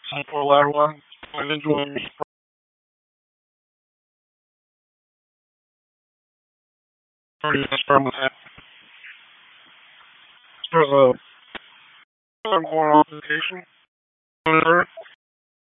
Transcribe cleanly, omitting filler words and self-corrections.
Central Ottawa. I'm enjoying this party that's from that. I'm going on vacation.